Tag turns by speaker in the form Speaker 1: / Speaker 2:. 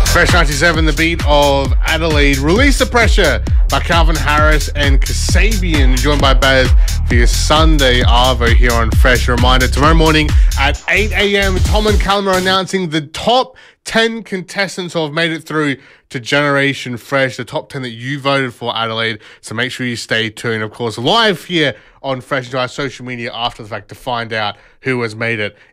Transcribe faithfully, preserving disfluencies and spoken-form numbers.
Speaker 1: Fresh ninety-seven, the beat of Adelaide. Release the Pressure by Calvin Harris and Kasabian, joined by Baz for your Sunday Arvo here on Fresh. A reminder, tomorrow morning at eight a.m, Tom and Callum are announcing the top ten contestants who have made it through to Generation Fresh, the top ten that you voted for, Adelaide. So make sure you stay tuned. Of course, live here on Fresh, to our social media after the fact to find out who has made it